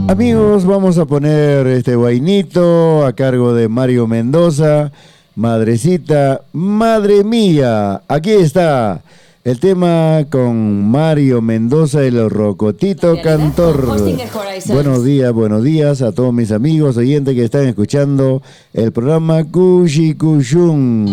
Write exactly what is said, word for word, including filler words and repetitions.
Amigos, vamos a poner este guainito a cargo de Mario Mendoza. Madrecita, madre mía. Aquí está el tema con Mario Mendoza, el Rocotito Cantor. Buenos días, buenos días a todos mis amigos oyentes que están escuchando el programa Cushi Cushun.